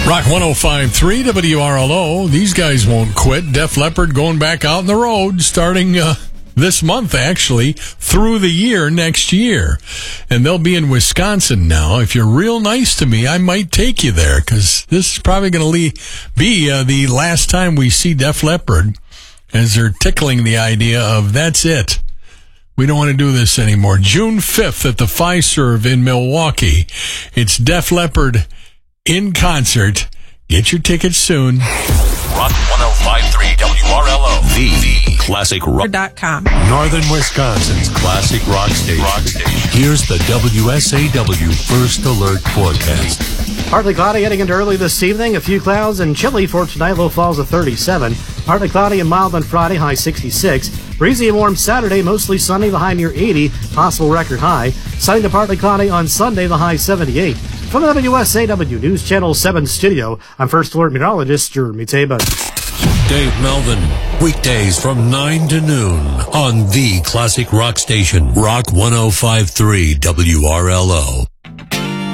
Rock 105.3 WRLO. These guys won't quit. Def Leppard going back out on the road starting this month, actually, through the year next year. And they'll be in Wisconsin now. If you're real nice to me, I might take you there, because this is probably going to be the last time we see Def Leppard, as they're tickling the idea of that's it. We don't want to do this anymore. June 5th at the Fiserv in Milwaukee. It's Def Leppard in concert. Get your tickets soon. Rock 105.3 WRLO. The Classic Rock.com. Northern Wisconsin's Classic Rock Station. Here's the WSAW First Alert forecast. Partly cloudy heading into early this evening. A few clouds and chilly for tonight. Low falls to 37. Partly cloudy and mild on Friday. High 66. Breezy and warm Saturday. Mostly sunny. The high near 80. Possible record high. Sunny to partly cloudy on Sunday. The high 78. From the WSAW News Channel 7 studio, I'm First Alert meteorologist Jeremy Tabin. Dave Melvin, weekdays from 9 to noon on the Classic Rock Station, Rock 105.3 WRLO.